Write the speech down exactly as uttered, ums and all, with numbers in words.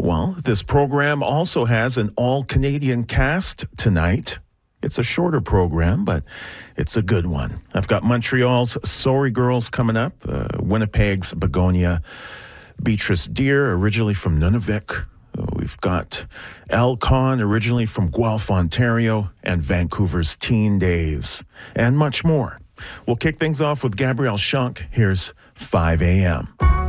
Well, this program also has an all-Canadian cast tonight. It's a shorter program, but it's a good one. I've got Montreal's Sorry Girls coming up, uh, Winnipeg's Begonia, Beatrice Deer, originally from Nunavik. Uh, we've got Al Khan, originally from Guelph, Ontario, and Vancouver's Teen Days, and much more. We'll kick things off with Gabrielle Schunk. Here's five a.m.